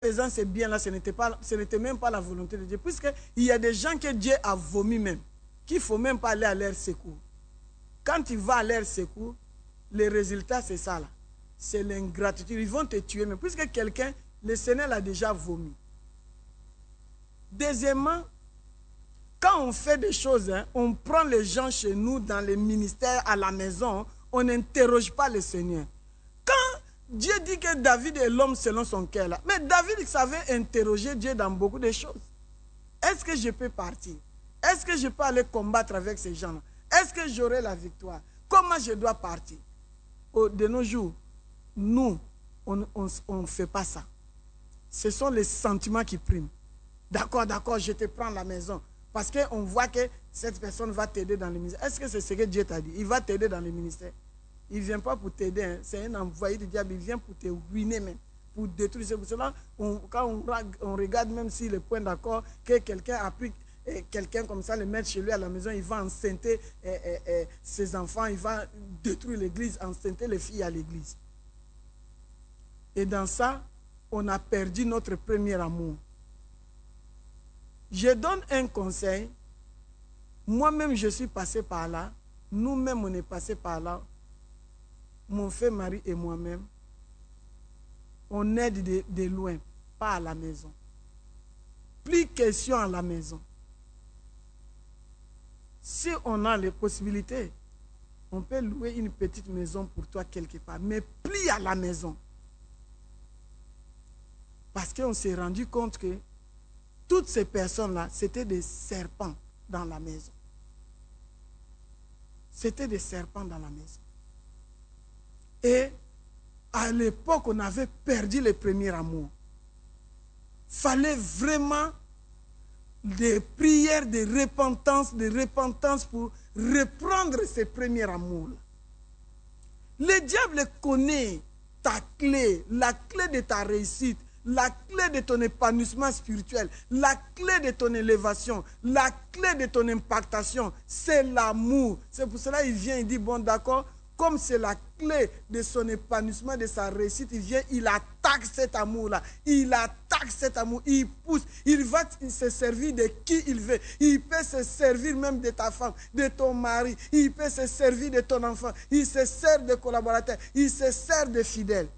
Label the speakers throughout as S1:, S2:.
S1: faisant ces biens-là, ce n'était même pas la volonté de Dieu. Puisqu'il y a des gens que Dieu a vomi même, qu'il ne faut même pas aller à leur secours. Quand tu vas à leur secours, le résultat, c'est ça là. C'est l'ingratitude. Ils vont te tuer même. Puisque quelqu'un, le Seigneur l'a déjà vomi. Deuxièmement, quand on fait des choses, hein, on prend les gens chez nous dans les ministères, à la maison, on n'interroge pas le Seigneur. Quand Dieu dit que David est l'homme selon son cœur, là, mais David savait interroger Dieu dans beaucoup de choses. Est-ce que je peux partir? Est-ce que je peux aller combattre avec ces gens-là? Est-ce que j'aurai la victoire? Comment je dois partir? De nos jours, nous, on ne fait pas ça. Ce sont les sentiments qui priment. D'accord, je te prends la maison. Parce qu'on voit que cette personne va t'aider dans le ministère. Est-ce que c'est ce que Dieu t'a dit? Il va t'aider dans le ministère. Il ne vient pas pour t'aider. Hein. C'est un envoyé du diable. Il vient pour te ruiner même. Pour détruire. C'est pour cela, quand on regarde même s'il est point d'accord, que quelqu'un a pris quelqu'un comme ça, le mettre chez lui à la maison, il va enceinter ses enfants, il va détruire l'église, enceinter les filles à l'église. Et dans ça, on a perdu notre premier amour. Je donne un conseil. Moi-même, je suis passé par là. Nous-mêmes, on est passé par là. Mon frère Marie et moi-même, on aide de loin, pas à la maison. Plus question à la maison. Si on a les possibilités, on peut louer une petite maison pour toi quelque part, mais plus à la maison. Parce qu'on s'est rendu compte que toutes ces personnes-là, c'était des serpents dans la maison. C'était des serpents dans la maison. Et à l'époque, on avait perdu le premier amour. Il fallait vraiment des prières de repentance pour reprendre ce premier amour. Le diable connaît ta clé, la clé de ta réussite, la clé de ton épanouissement spirituel, la clé de ton élévation, la clé de ton impactation, c'est l'amour. C'est pour cela qu'il vient, il dit, bon d'accord, comme c'est la clé de son épanouissement, de sa réussite, il vient, il attaque cet amour-là. Il attaque cet amour, il pousse, il va se servir de qui il veut. Il peut se servir même de ta femme, de ton mari, il peut se servir de ton enfant, il se sert de collaborateurs, il se sert de fidèles.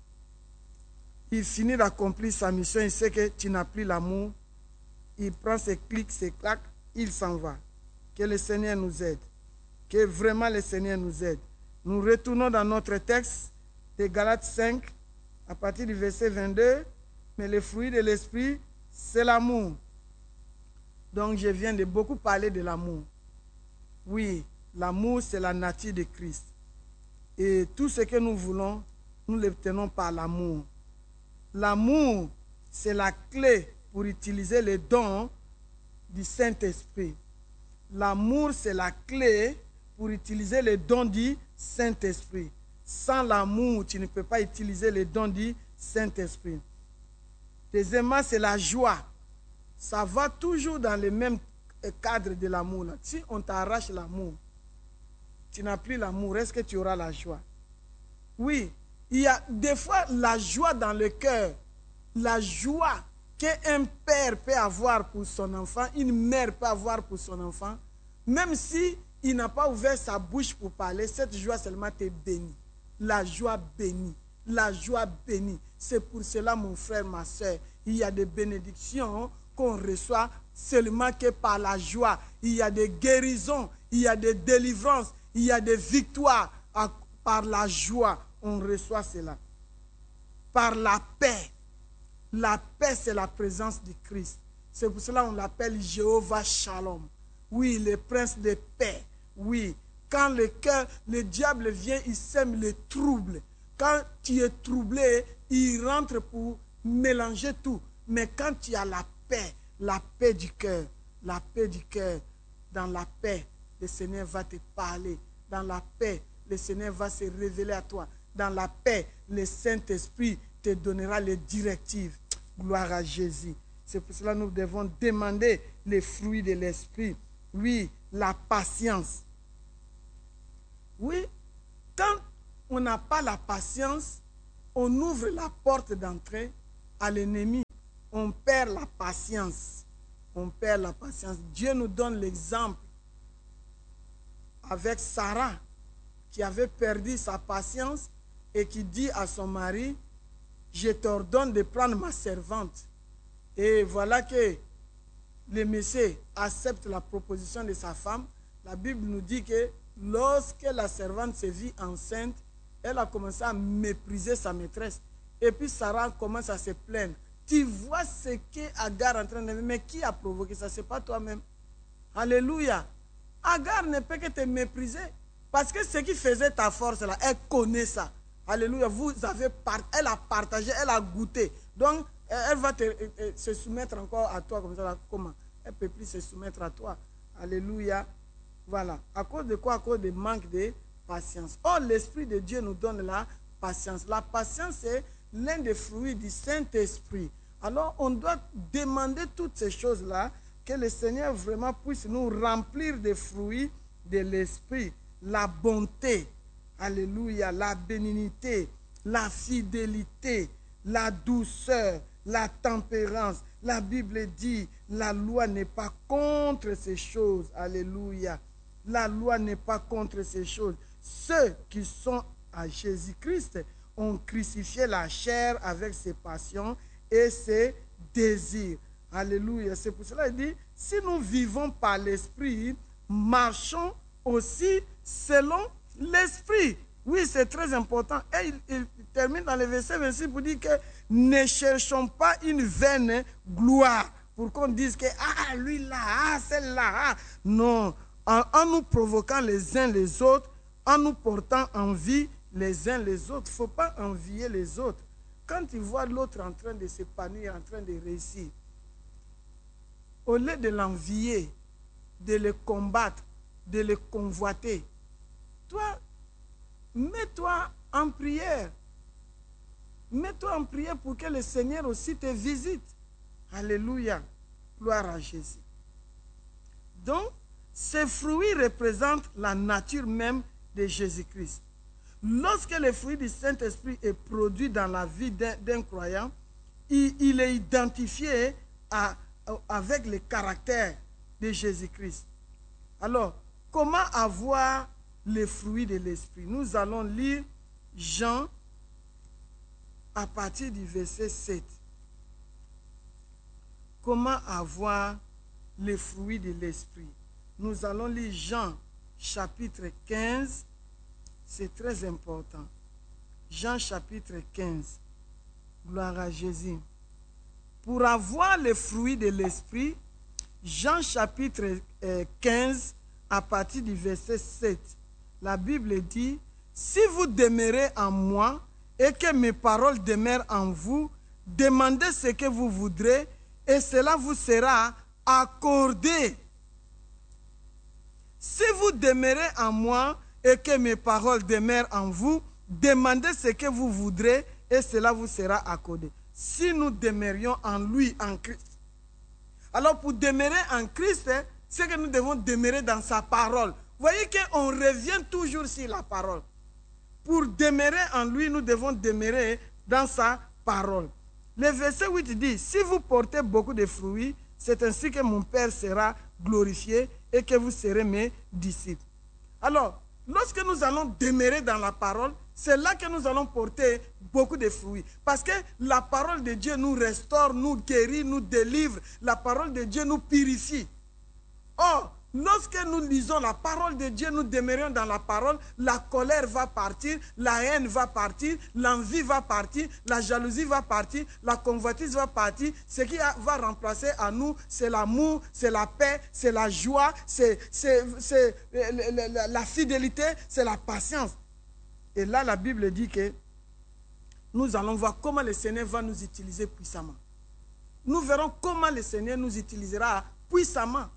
S1: Il finit d'accomplir sa mission, il sait que tu n'as plus l'amour. Il prend ses clics, ses claques, il s'en va. Que le Seigneur nous aide. Que vraiment le Seigneur nous aide. Nous retournons dans notre texte de Galates 5, à partir du verset 22. Mais le fruit de l'esprit, c'est l'amour. Donc je viens de beaucoup parler de l'amour. Oui, l'amour, c'est la nature de Christ. Et tout ce que nous voulons, nous le tenons par l'amour. L'amour, c'est la clé pour utiliser les dons du Saint-Esprit. L'amour, c'est la clé pour utiliser les dons du Saint-Esprit. Sans l'amour, tu ne peux pas utiliser les dons du Saint-Esprit. Deuxièmement, c'est la joie. Ça va toujours dans le même cadre de l'amour. Si on t'arrache l'amour, tu n'as plus l'amour, est-ce que tu auras la joie? Oui, il y a des fois la joie dans le cœur, la joie qu'un père peut avoir pour son enfant, une mère peut avoir pour son enfant, même si il n'a pas ouvert sa bouche pour parler, cette joie seulement te bénit. La joie bénit. La joie bénit. C'est pour cela, mon frère, ma soeur, il y a des bénédictions qu'on reçoit seulement que par la joie. Il y a des guérisons, il y a des délivrances, il y a des victoires. Par la joie, on reçoit cela. Par la paix. La paix, c'est la présence du Christ. C'est pour cela qu'on l'appelle Jéhovah Shalom. Oui, le prince de paix. Oui, quand le diable vient, il sème le trouble. Quand tu es troublé, il rentre pour mélanger tout. Mais quand tu as la paix du cœur, dans la paix, le Seigneur va te parler. Dans la paix, le Seigneur va se révéler à toi. Dans la paix, le Saint-Esprit te donnera les directives. Gloire à Jésus. C'est pour cela que nous devons demander les fruits de l'Esprit. Oui, la patience. Oui, quand on n'a pas la patience, on ouvre la porte d'entrée à l'ennemi. on perd la patience. On perd la patience. Dieu nous donne l'exemple avec Sarah, qui avait perdu sa patience et qui dit à son mari, je t'ordonne de prendre ma servante. Et voilà que le monsieur accepte la proposition de sa femme. La Bible nous dit que lorsque la servante se vit enceinte, elle a commencé à mépriser sa maîtresse. Et puis Sarah commence à se plaindre. Tu vois ce qu'Agar est en train de dire, mais qui a provoqué ça? Ce n'est pas toi-même. Alléluia. Agar ne peut que te mépriser. Parce que ce qui faisait ta force là, elle connaît ça. Alléluia. Elle a partagé, elle a goûté. Donc, elle va se soumettre encore à toi comme ça. Là. Comment? Elle ne peut plus se soumettre à toi. Alléluia. Voilà. À cause de quoi? À cause du manque de patience. Or, l'Esprit de Dieu nous donne la patience. La patience est l'un des fruits du Saint-Esprit. Alors, on doit demander toutes ces choses-là, que le Seigneur vraiment puisse nous remplir des fruits de l'Esprit. La bonté, alléluia, la bénignité, la fidélité, la douceur, la tempérance. La Bible dit, la loi n'est pas contre ces choses. Alléluia. La loi n'est pas contre ces choses. Ceux qui sont à Jésus-Christ ont crucifié la chair avec ses passions et ses désirs. Alléluia. C'est pour cela qu'il dit, si nous vivons par l'Esprit, marchons aussi selon l'Esprit. Oui, c'est très important. Et il termine dans le verset 26 pour dire que ne cherchons pas une vaine gloire. Pour qu'on dise que, ah, lui là, ah, celle-là, ah. Non, en nous provoquant les uns les autres, en nous portant envie les uns les autres. Il ne faut pas envier les autres. Quand tu vois l'autre en train de s'épanouir, en train de réussir, au lieu de l'envier, de le combattre, de le convoiter, toi, mets-toi en prière. Mets-toi en prière pour que le Seigneur aussi te visite. Alléluia. Gloire à Jésus. Donc, ces fruits représentent la nature même de Jésus-Christ. Lorsque le fruit du Saint-Esprit est produit dans la vie d'un croyant, il est identifié avec le caractère de Jésus-Christ. Alors, comment avoir les fruits de l'Esprit? Nous allons lire Jean à partir du verset 7. Comment avoir les fruits de l'Esprit? Nous allons lire Jean chapitre 15. C'est très important. Jean chapitre 15. Gloire à Jésus. Pour avoir les fruits de l'Esprit, Jean chapitre 15, à partir du verset 7, la Bible dit, « Si vous demeurez en moi et que mes paroles demeurent en vous, demandez ce que vous voudrez et cela vous sera accordé. Si vous demeurez en moi et que mes paroles demeurent en vous, demandez ce que vous voudrez et cela vous sera accordé. » Si nous demeurions en lui, en Christ. Alors pour demeurer en Christ, c'est que nous devons demeurer dans sa parole. Vous voyez qu'on revient toujours sur la parole. Pour demeurer en lui, nous devons demeurer dans sa parole. Le verset 8 dit, si vous portez beaucoup de fruits, c'est ainsi que mon Père sera glorifié et que vous serez mes disciples. Alors, lorsque nous allons demeurer dans la parole, c'est là que nous allons porter beaucoup de fruits. Parce que la parole de Dieu nous restaure, nous guérit, nous délivre. La parole de Dieu nous purifie. Or, lorsque nous lisons la parole de Dieu, nous demeurons dans la parole, la colère va partir, la haine va partir, l'envie va partir, la jalousie va partir, la convoitise va partir. Ce qui va remplacer à nous, c'est l'amour, c'est la paix, c'est la joie, c'est la fidélité, c'est la patience. Et là, la Bible dit que nous allons voir comment le Seigneur va nous utiliser puissamment. Nous verrons comment le Seigneur nous utilisera puissamment.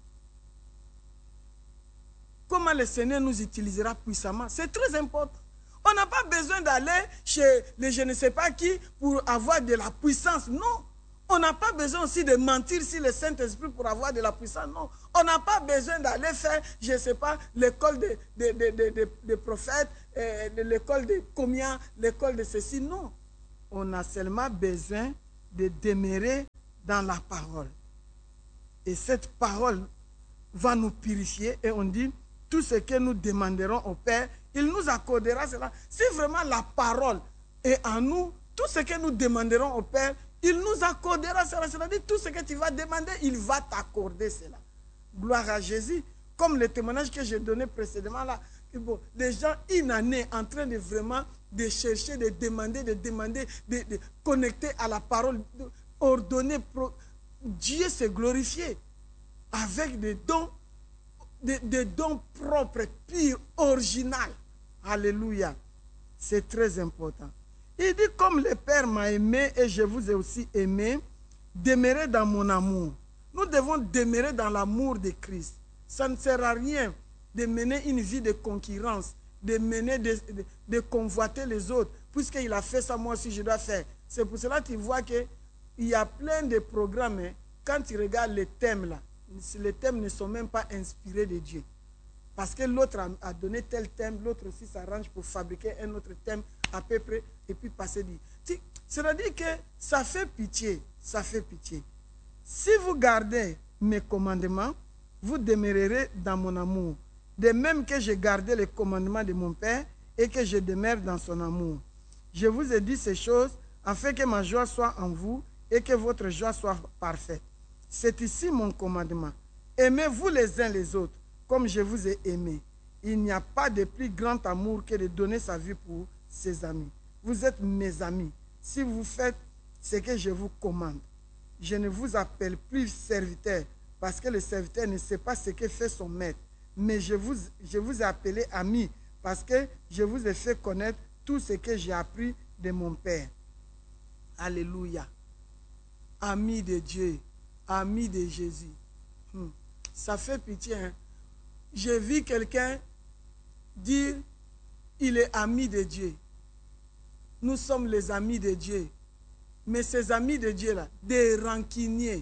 S1: Comment le Seigneur nous utilisera puissamment. C'est très important. On n'a pas besoin d'aller chez les je ne sais pas qui pour avoir de la puissance. Non. On n'a pas besoin aussi de mentir sur le Saint-Esprit pour avoir de la puissance. Non. On n'a pas besoin d'aller faire, je ne sais pas, l'école des prophètes, l'école de combien, l'école de ceci. Non. On a seulement besoin de demeurer dans la parole. Et cette parole va nous purifier et on dit, tout ce que nous demanderons au Père, il nous accordera cela. Si vraiment la parole est en nous, tout ce que nous demanderons au Père, il nous accordera cela. C'est-à-dire, tout ce que tu vas demander, il va t'accorder cela. Gloire à Jésus. Comme le témoignage que j'ai donné précédemment là, bon, les gens inanés en train de vraiment de chercher, de demander, de connecter à la parole, ordonner. Dieu s'est glorifié avec des dons propres, purs, originaux. Alléluia. C'est très important. Il dit, comme le Père m'a aimé et je vous ai aussi aimé, demeurez dans mon amour. Nous devons demeurer dans l'amour de Christ. Ça ne sert à rien de mener une vie de concurrence, de convoiter les autres. Puisqu'il a fait ça, moi aussi je dois faire. C'est pour cela que tu vois qu'il y a plein de programmes. Quand tu regardes les thèmes là, les thèmes ne sont même pas inspirés de Dieu. Parce que l'autre a donné tel thème, l'autre aussi s'arrange pour fabriquer un autre thème à peu près et puis passer dit. C'est-à-dire que ça fait pitié, ça fait pitié. Si vous gardez mes commandements, vous demeurerez dans mon amour. De même que j'ai gardé les commandements de mon Père et que je demeure dans son amour. Je vous ai dit ces choses afin que ma joie soit en vous et que votre joie soit parfaite. C'est ici mon commandement. Aimez-vous les uns les autres comme je vous ai aimé. Il n'y a pas de plus grand amour que de donner sa vie pour ses amis. Vous êtes mes amis si vous faites ce que je vous commande. Je ne vous appelle plus serviteur parce que le serviteur ne sait pas ce que fait son maître. Mais je vous ai appelé amis parce que je vous ai fait connaître tout ce que j'ai appris de mon Père. Alléluia. Amis de Dieu, amis de Jésus. Ça fait pitié. Hein? J'ai vu quelqu'un dire il est ami de Dieu. Nous sommes les amis de Dieu. Mais ces amis de Dieu là, des rancuniers,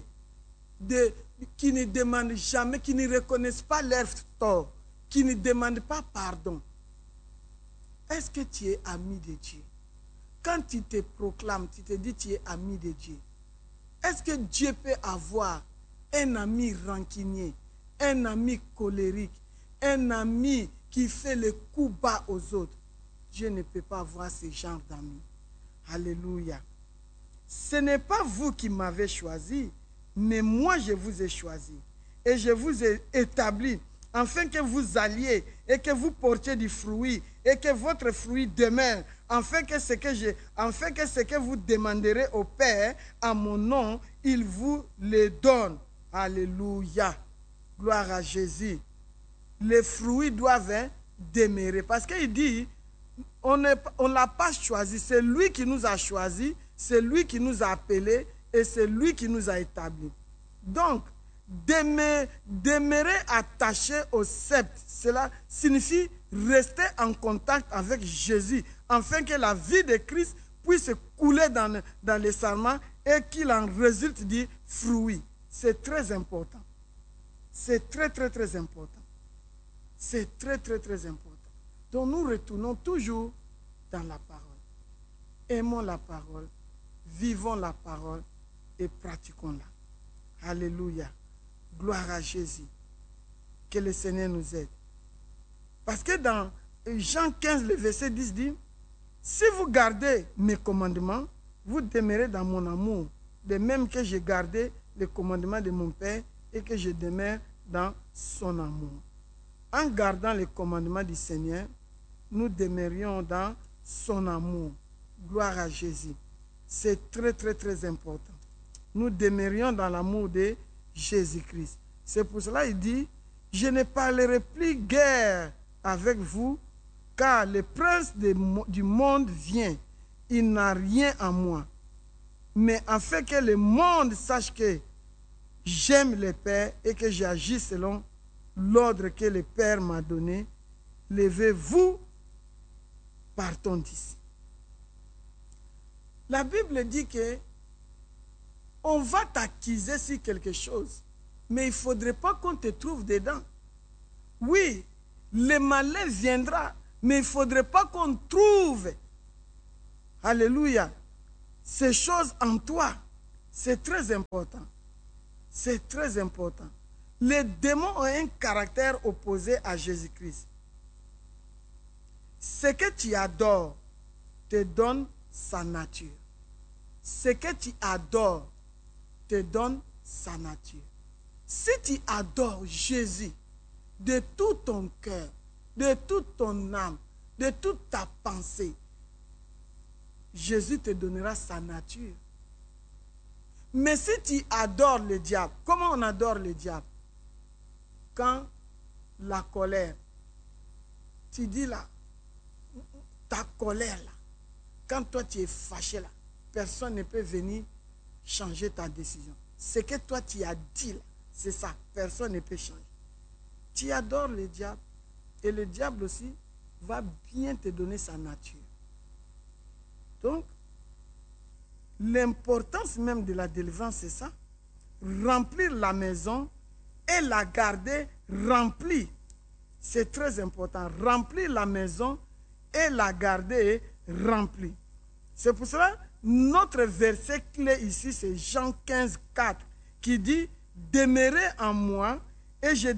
S1: qui ne demandent jamais, qui ne reconnaissent pas leur tort, qui ne demandent pas pardon. Est-ce que tu es ami de Dieu? Quand tu te proclames, tu te dis tu es ami de Dieu. Est-ce que Dieu peut avoir un ami rancunier, un ami colérique, un ami qui fait le coup bas aux autres? Dieu ne peut pas avoir ce genre d'amis. Alléluia. Ce n'est pas vous qui m'avez choisi, mais moi je vous ai choisi. Et je vous ai établi afin que vous alliez et que vous portiez du fruit et que votre fruit demeure, afin que ce que vous demanderez au Père à mon nom, il vous le donne. Alléluia. Gloire à Jésus. Les fruits doivent demeurer. Parce qu'il dit, on ne l'a pas choisi, c'est lui qui nous a choisi, c'est lui qui nous a appelés et c'est lui qui nous a établis. Donc, demeurer attaché au sceptre, cela signifie rester en contact avec Jésus, afin que la vie de Christ puisse couler dans les sarments et qu'il en résulte du fruit. C'est très important. C'est très, très, très important. C'est très, très, très important. Donc nous retournons toujours dans la parole. Aimons la parole, vivons la parole et pratiquons-la. Alléluia. Gloire à Jésus. Que le Seigneur nous aide. Parce que dans Jean 15, le verset 10 dit, si vous gardez mes commandements, vous demeurez dans mon amour, de même que j'ai gardé les commandements de mon Père et que je demeure dans son amour. En gardant les commandements du Seigneur, nous demeurions dans son amour. Gloire à Jésus. C'est très, très, très important. Nous demeurions dans l'amour de Jésus-Christ. C'est pour cela qu'il dit, je ne parlerai plus guère avec vous, car le prince du monde vient. Il n'a rien en moi. Mais afin que le monde sache que j'aime le Père et que j'agis selon l'ordre que le Père m'a donné, levez-vous, partons d'ici. La Bible dit que on va t'accuser sur quelque chose, mais il ne faudrait pas qu'on te trouve dedans. Oui, le malin viendra, mais il ne faudrait pas qu'on trouve, alléluia, ces choses en toi. C'est très important. C'est très important. Les démons ont un caractère opposé à Jésus-Christ. Ce que tu adores te donne sa nature. Ce que tu adores te donne sa nature. Si tu adores Jésus de tout ton cœur, de toute ton âme, de toute ta pensée, Jésus te donnera sa nature. Mais si tu adores le diable, comment on adore le diable? Quand la colère, tu dis là, ta colère là, quand toi tu es fâché là, personne ne peut venir changer ta décision. Ce que toi tu as dit là, c'est ça, personne ne peut changer. Tu adores le diable et le diable aussi va bien te donner sa nature. Donc, l'importance même de la délivrance, c'est ça. Remplir la maison et la garder remplie. C'est très important. Remplir la maison et la garder remplie. C'est pour cela, notre verset clé ici, c'est Jean 15, 4, qui dit « Demeurez en moi et je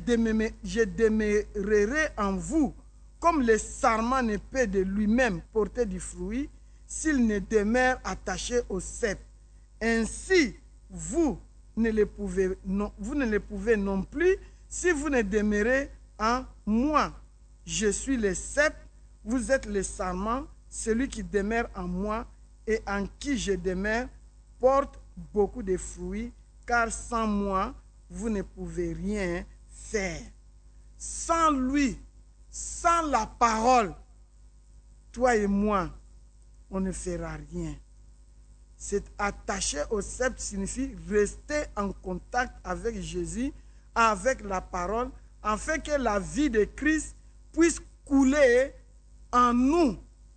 S1: demeurerai en vous, comme le sarment ne peut de lui-même porter du fruit, s'il ne demeure attaché au cep. Ainsi, vous ne le pouvez non plus si vous ne demeurez en moi. Je suis le cep, vous êtes le sarment, celui qui demeure en moi et en qui je demeure porte beaucoup de fruits, car sans moi, vous ne pouvez rien faire. Sans lui, sans la parole, toi et moi, on ne fera rien. C'est attaché au sceptre signifie rester en contact avec Jésus, avec la parole, afin que la vie de Christ puisse couler en nous.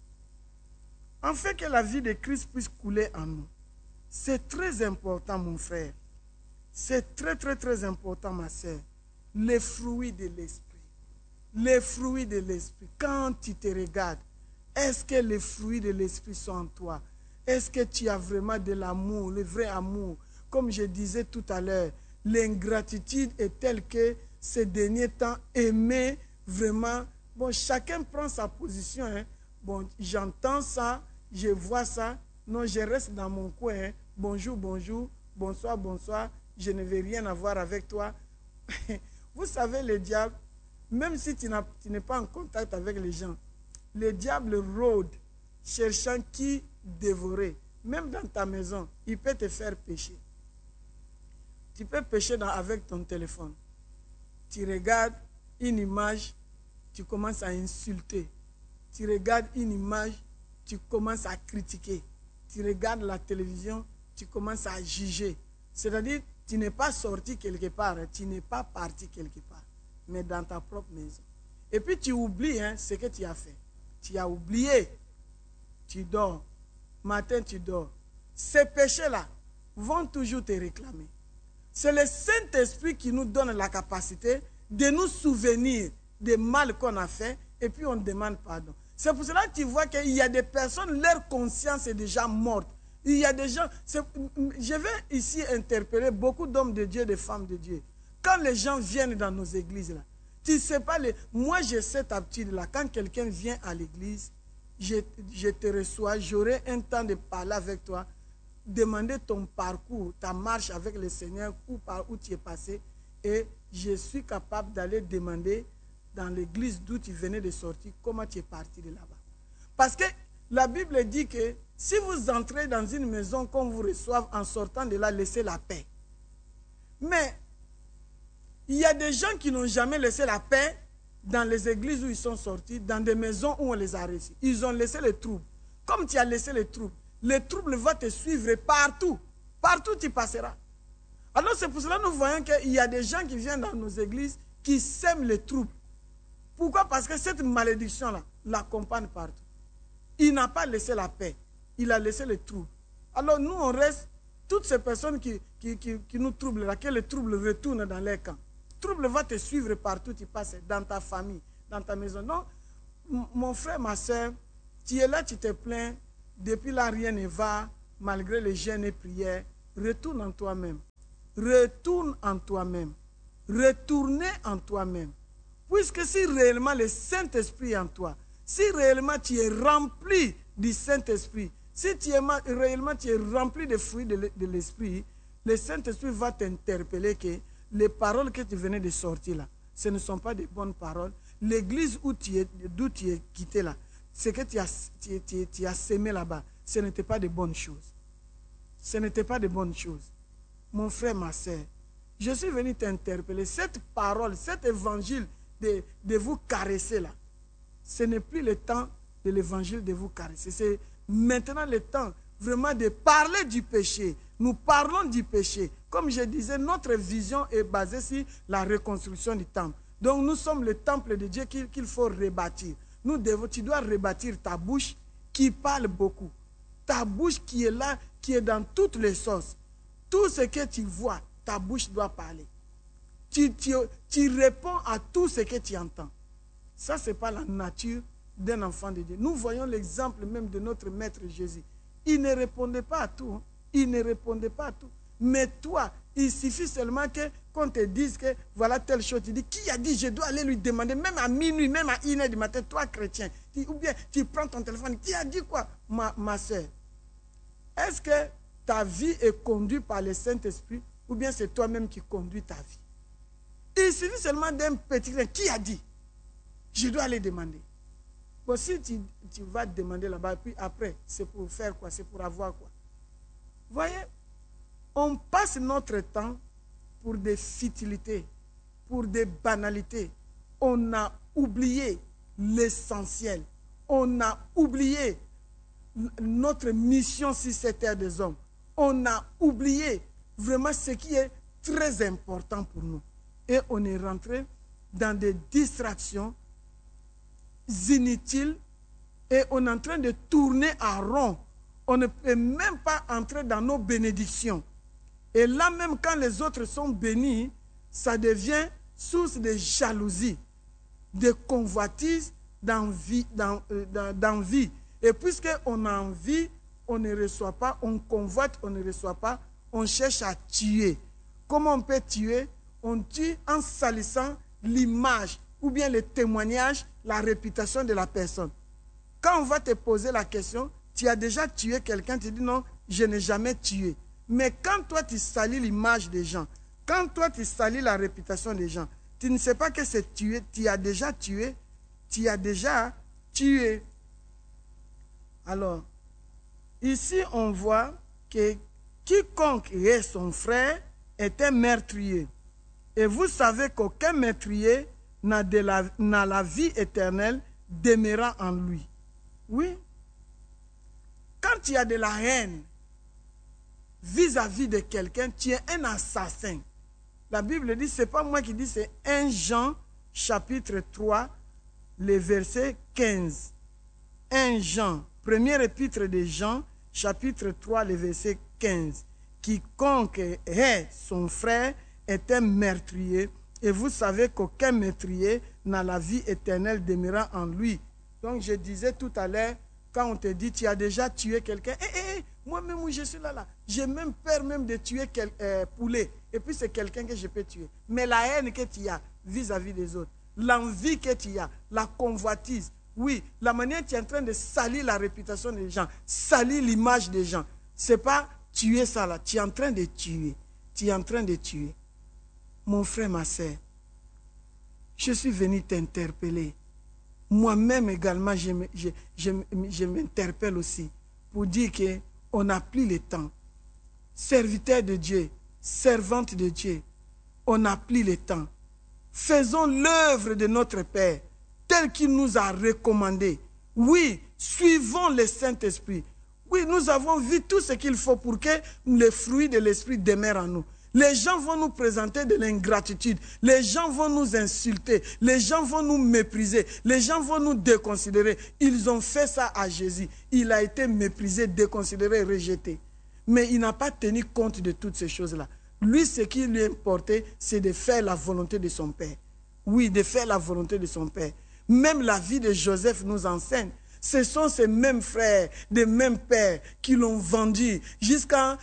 S1: Afin que la vie de Christ puisse couler en nous. C'est très important, mon frère. C'est très, très, très important, ma sœur. Les fruits de l'esprit. Les fruits de l'esprit. Quand tu te regardes, est-ce que les fruits de l'esprit sont en toi? Est-ce que tu as vraiment de l'amour, le vrai amour? Comme je disais tout à l'heure, l'ingratitude est telle que ces derniers temps, aimer vraiment, bon, chacun prend sa position. Hein. Bon, j'entends ça, je vois ça. Non, je reste dans mon coin. Hein. Bonjour, bonjour, bonsoir, bonsoir. Je ne veux rien avoir avec toi. Vous savez, le diable, même si tu n'es pas en contact avec les gens, le diable rôde, cherchant qui dévorer. Même dans ta maison, il peut te faire pécher. Tu peux pécher avec ton téléphone. Tu regardes une image, tu commences à insulter. Tu regardes une image, tu commences à critiquer. Tu regardes la télévision, tu commences à juger. C'est-à-dire, tu n'es pas sorti quelque part, tu n'es pas parti quelque part, mais dans ta propre maison. Et puis tu oublies ce que tu as fait. Tu as oublié. Tu dors. Matin, tu dors. Ces péchés-là vont toujours te réclamer. C'est le Saint-Esprit qui nous donne la capacité de nous souvenir des mal qu'on a fait et puis on demande pardon. C'est pour cela que tu vois qu'il y a des personnes, leur conscience est déjà morte. Il y a des gens, je vais ici interpeller beaucoup d'hommes de Dieu, de femmes de Dieu. Quand les gens viennent dans nos églises, là, tu ne sais pas, moi j'ai cette habitude-là, quand quelqu'un vient à l'église, je te reçois, j'aurai un temps de parler avec toi, demander ton parcours, ta marche avec le Seigneur, par où tu es passé, et je suis capable d'aller demander dans l'église d'où tu venais de sortir, comment tu es parti de là-bas. Parce que la Bible dit que si vous entrez dans une maison qu'on vous reçoive, en sortant de là, laissez la paix. Mais il y a des gens qui n'ont jamais laissé la paix dans les églises où ils sont sortis, dans des maisons où on les a reçus. Ils ont laissé les troubles. Comme tu as laissé les troubles vont te suivre partout. Partout tu passeras. Alors c'est pour cela que nous voyons qu'il y a des gens qui viennent dans nos églises qui sèment les troubles. Pourquoi? Parce que cette malédiction-là l'accompagne partout. Il n'a pas laissé la paix. Il a laissé les troubles. Alors nous, on reste, toutes ces personnes qui nous troublent, là, que les troubles retournent dans leur camp. Le trouble va te suivre partout tu passes, dans ta famille, dans ta maison. Non, mon frère, ma soeur, tu es là, tu te plains, depuis là, rien ne va, malgré les jeûnes et prières. retourne en toi-même. Retourne en toi-même. Retournez en toi-même. Puisque si réellement le Saint-Esprit est en toi, si réellement tu es rempli du Saint-Esprit, si réellement tu es rempli des fruits de l'Esprit, le Saint-Esprit va t'interpeller que les paroles que tu venais de sortir là, ce ne sont pas des bonnes paroles. L'église d'où tu es quitté là, ce que tu as sémé là-bas, ce n'était pas de bonnes choses. Ce n'était pas de bonnes choses. Mon frère, ma soeur, je suis venu t'interpeller. Cette parole, cet évangile de vous caresser là, ce n'est plus le temps de l'évangile de vous caresser. C'est maintenant le temps vraiment de parler du péché. Nous parlons du péché. Comme je disais, notre vision est basée sur la reconstruction du temple. Donc nous sommes le temple de Dieu qu'il faut rebâtir. Tu dois rebâtir ta bouche qui parle beaucoup. Ta bouche qui est là, qui est dans toutes les sauces. Tout ce que tu vois, ta bouche doit parler. Tu réponds à tout ce que tu entends. Ça, ce n'est pas la nature d'un enfant de Dieu. Nous voyons l'exemple même de notre Maître Jésus. Il ne répondait pas à tout. Hein. Il ne répondait pas à tout. Mais toi, il suffit seulement qu'on te dise que voilà telle chose. Tu dis, qui a dit, je dois aller lui demander, même à minuit, même à 1h du matin, toi chrétien. Ou bien tu prends ton téléphone, qui a dit quoi, ma soeur? Est-ce que ta vie est conduite par le Saint-Esprit ou bien c'est toi-même qui conduis ta vie? Il suffit seulement d'un petit grain. Qui a dit? Je dois aller demander. Bon, si tu vas demander là-bas, puis après, c'est pour faire quoi? C'est pour avoir quoi? Voyez, on passe notre temps pour des futilités, pour des banalités. On a oublié l'essentiel. On a oublié notre mission sur cette terre des hommes. On a oublié vraiment ce qui est très important pour nous. Et on est rentré dans des distractions inutiles et on est en train de tourner en rond. On ne peut même pas entrer dans nos bénédictions. Et là même quand les autres sont bénis, ça devient source de jalousie, de convoitise, d'envie. Et puisqu'on a envie, on ne reçoit pas, on convoite, on ne reçoit pas, on cherche à tuer. Comment on peut tuer? On tue en salissant l'image ou bien le témoignage, la réputation de la personne. Quand on va te poser la question, tu as déjà tué quelqu'un, tu dis non, je n'ai jamais tué. Mais quand toi tu salis l'image des gens, quand toi tu salis la réputation des gens, tu ne sais pas que c'est tué, tu as déjà tué, tu as déjà tué. Alors, ici on voit que quiconque est son frère est un meurtrier. Et vous savez qu'aucun meurtrier n'a la vie éternelle demeurant en lui. Oui. Quand il y a de la haine vis-à-vis de quelqu'un, tu es un assassin. La Bible dit, ce n'est pas moi qui dis, c'est 1 Jean chapitre 3, le verset 15. 1 Jean, première épître de Jean, chapitre 3, le verset 15. Quiconque est son frère est un meurtrier, et vous savez qu'aucun meurtrier n'a la vie éternelle demeurant en lui. Donc je disais tout à l'heure, quand on te dit tu as déjà tué quelqu'un, moi-même où je suis là, j'ai même peur même de tuer poulet, et puis c'est quelqu'un que je peux tuer. Mais la haine que tu as vis-à-vis des autres, l'envie que tu as, la convoitise, oui, la manière dont tu es en train de salir la réputation des gens, salir l'image des gens, c'est pas tuer ça là, tu es en train de tuer, tu es en train de tuer. Mon frère, ma soeur, je suis venu t'interpeller. Moi-même également, je m'interpelle aussi pour dire qu'on n'a plus le temps. Serviteur de Dieu, servante de Dieu, on n'a plus le temps. Faisons l'œuvre de notre Père, tel qu'il nous a recommandé. Oui, suivons le Saint-Esprit. Oui, nous avons vu tout ce qu'il faut pour que les fruits de l'Esprit demeurent en nous. Les gens vont nous présenter de l'ingratitude. Les gens vont nous insulter. Les gens vont nous mépriser. Les gens vont nous déconsidérer. Ils ont fait ça à Jésus. Il a été méprisé, déconsidéré, rejeté. Mais il n'a pas tenu compte de toutes ces choses-là. Lui, ce qui lui importait, c'est de faire la volonté de son Père. Oui, de faire la volonté de son Père. Même la vie de Joseph nous enseigne. Ce sont ces mêmes frères, des mêmes pères qui l'ont vendu jusqu'à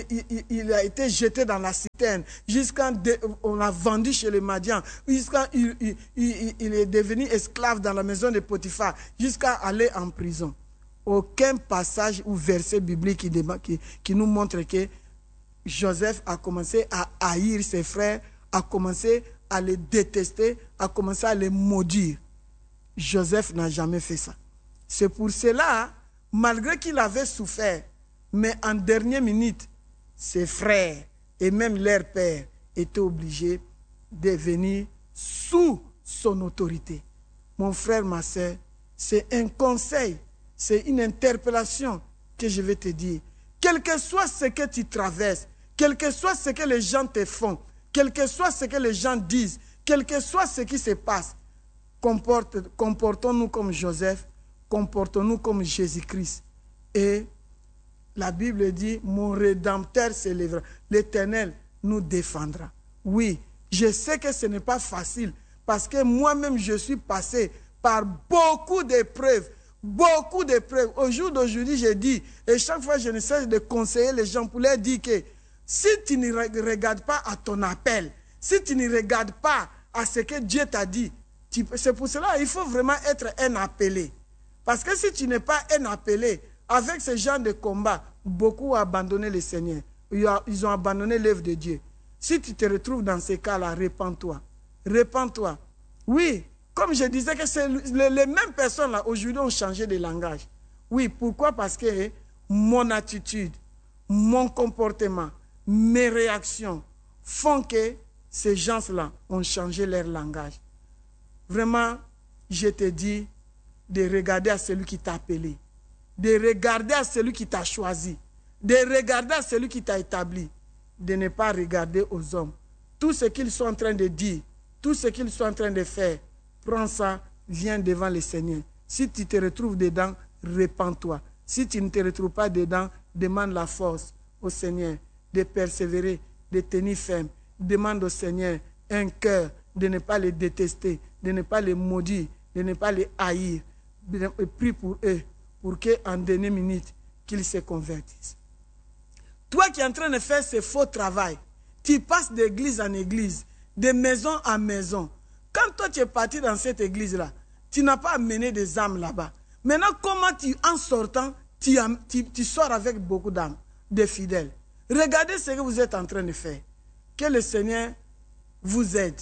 S1: il a été jeté dans la citerne, jusqu'à on l'a vendu chez les Madians, jusqu'à il est devenu esclave dans la maison de Potiphar, jusqu'à aller en prison. Aucun passage ou verset biblique qui nous montre que Joseph a commencé à haïr ses frères, a commencé à les détester, a commencé à les maudire. Joseph n'a jamais fait ça. C'est pour cela, malgré qu'il avait souffert, mais en dernière minute, ses frères et même leur père étaient obligés de venir sous son autorité. Mon frère, ma soeur, c'est un conseil, c'est une interpellation que je vais te dire. Quel que soit ce que tu traverses, quel que soit ce que les gens te font, quel que soit ce que les gens disent, quel que soit ce qui se passe, comportons-nous comme Joseph, comportons-nous comme Jésus-Christ. Et la Bible dit, mon Rédempteur s'élèvera, l'Éternel nous défendra. Oui, je sais que ce n'est pas facile, parce que moi-même je suis passé par beaucoup d'épreuves, beaucoup d'épreuves. Au jour d'aujourd'hui, je dis, et chaque fois je ne cesse de conseiller les gens pour leur dire que si tu ne regardes pas à ton appel, si tu ne regardes pas à ce que Dieu t'a dit, c'est pour cela qu'il faut vraiment être un appelé. Parce que si tu n'es pas un appelé, avec ce genre de combat, beaucoup ont abandonné le Seigneur. Ils ont abandonné l'œuvre de Dieu. Si tu te retrouves dans ces cas-là, répands-toi. Répands-toi. Oui, comme je disais que c'est les mêmes personnes là aujourd'hui ont changé de langage. Oui, pourquoi? Parce que mon attitude, mon comportement, mes réactions font que ces gens-là ont changé leur langage. Vraiment, je te dis de regarder à celui qui t'a appelé, de regarder à celui qui t'a choisi, de regarder à celui qui t'a établi, de ne pas regarder aux hommes. Tout ce qu'ils sont en train de dire, tout ce qu'ils sont en train de faire, prends ça, viens devant le Seigneur. Si tu te retrouves dedans, répands-toi. Si tu ne te retrouves pas dedans, demande la force au Seigneur de persévérer, de tenir ferme. Demande au Seigneur un cœur de ne pas les détester, de ne pas les maudire, de ne pas les haïr. Prie pour eux, pour qu'en dernière minute, qu'ils se convertissent. Toi qui es en train de faire ce faux travail, tu passes d'église en église, de maison en maison. Quand toi tu es parti dans cette église-là, tu n'as pas amené des âmes là-bas. Maintenant, comment en sortant, tu sors avec beaucoup d'âmes, de fidèles. Regardez ce que vous êtes en train de faire. Que le Seigneur vous aide.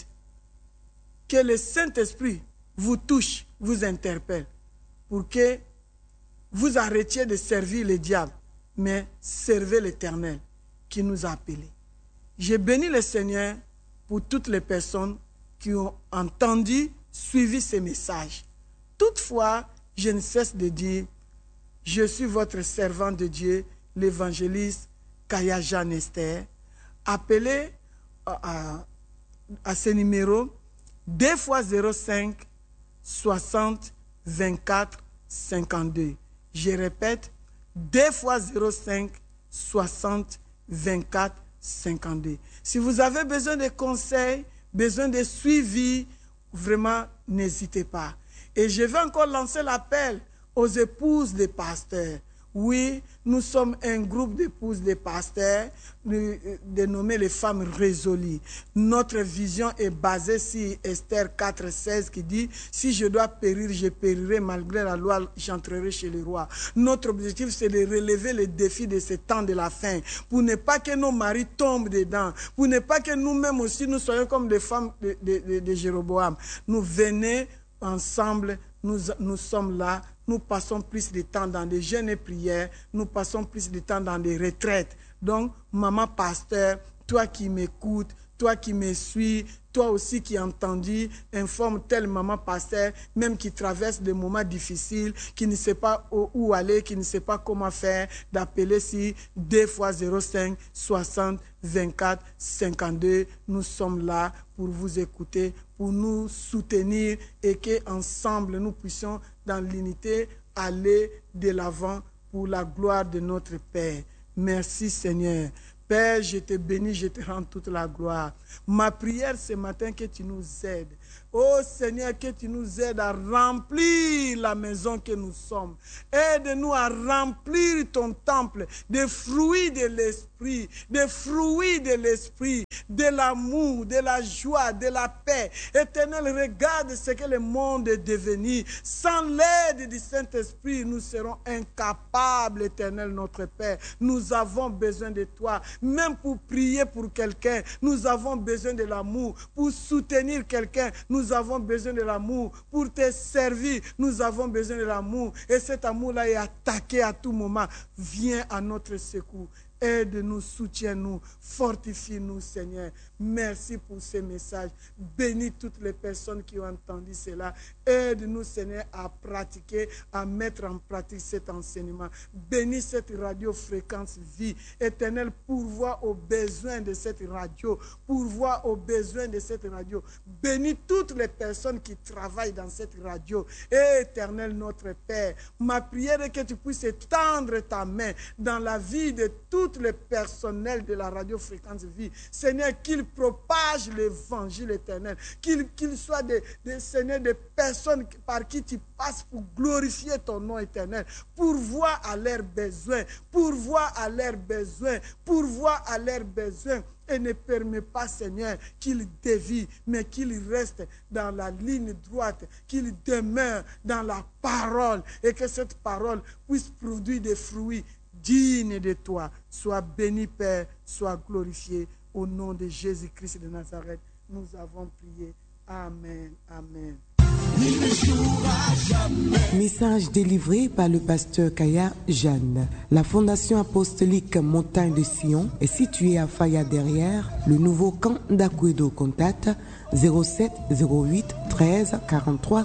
S1: Que le Saint-Esprit vous touche, vous interpelle. Pour que vous arrêtiez de servir le diable, mais servez l'Éternel qui nous a appelés. Je bénis le Seigneur pour toutes les personnes qui ont entendu, suivi ces messages. Toutefois, je ne cesse de dire, je suis votre servant de Dieu, l'évangéliste Kaya Jean Esther. Appelez à ce numéro 2 x 05 60 24 52. Je répète, 2 x 05 60 24 52. Si vous avez besoin de conseils, besoin de suivi, vraiment, n'hésitez pas. Et je vais encore lancer l'appel aux épouses des pasteurs. Oui, nous sommes un groupe d'épouses des pasteurs, dénommé les femmes résolues. Notre vision est basée sur Esther 4,16 qui dit « Si je dois périr, je périrai, malgré la loi, j'entrerai chez le roi ». Notre objectif, c'est de relever les défis de ce temps de la fin, pour ne pas que nos maris tombent dedans, pour ne pas que nous-mêmes aussi, nous soyons comme des femmes de Jéroboam. Nous venons ensemble, nous sommes là. Nous passons plus de temps dans des jeûnes et prières. Nous passons plus de temps dans des retraites. Donc, maman pasteur, toi qui m'écoutes, toi qui me suis, toi aussi qui as entendu, informe telle maman pasteur, même qui traverse des moments difficiles, qui ne sait pas où aller, qui ne sait pas comment faire, d'appeler si 2 x 05 60 24 52. Nous sommes là pour vous écouter, pour nous soutenir et qu'ensemble nous puissions dans l'unité aller de l'avant pour la gloire de notre Père. Merci Seigneur. Père, je te bénis, je te rends toute la gloire. Ma prière ce matin, que tu nous aides. Oh Seigneur, que tu nous aides à remplir la maison que nous sommes. Aide-nous à remplir ton temple des fruits de l'esprit, des fruits de l'esprit, de l'amour, de la joie, de la paix. Éternel, regarde ce que le monde est devenu. Sans l'aide du Saint-Esprit, nous serons incapables, Éternel, notre Père. Nous avons besoin de toi. Même pour prier pour quelqu'un, nous avons besoin de l'amour. Pour soutenir quelqu'un, nous avons besoin de l'amour. Pour te servir, nous avons besoin de l'amour. Et cet amour-là est attaqué à tout moment. Viens à notre secours. Aide-nous, soutiens-nous, fortifie-nous, Seigneur. Merci pour ces messages. Bénis toutes les personnes qui ont entendu cela. Aide-nous, Seigneur, à pratiquer, à mettre en pratique cet enseignement. Bénis cette radio Fréquence Vie. Éternel, pourvois aux besoins de cette radio. Pourvois aux besoins de cette radio. Bénis toutes les personnes qui travaillent dans cette radio. Et Éternel, notre Père, ma prière est que tu puisses étendre ta main dans la vie de tous les personnels de la radio Fréquence Vie. Seigneur, qu'ils propagent l'évangile éternel, qu'ils soient Seigneur, des personnes par qui tu passes pour glorifier ton nom éternel, pourvoir à leurs besoins, pourvoir à leurs besoins, pourvoir à leurs besoins. Et ne permet pas, Seigneur, qu'ils dévient, mais qu'ils restent dans la ligne droite, qu'ils demeurent dans la parole et que cette parole puisse produire des fruits dignes de toi. Sois béni, Père, sois glorifié. Au nom de Jésus-Christ de Nazareth, nous avons prié. Amen. Amen.
S2: Message délivré par le pasteur Kaya Jeanne. La Fondation apostolique Montagne de Sion est située à Faya derrière le nouveau camp d'Akwedo. Contact 07 08 13 43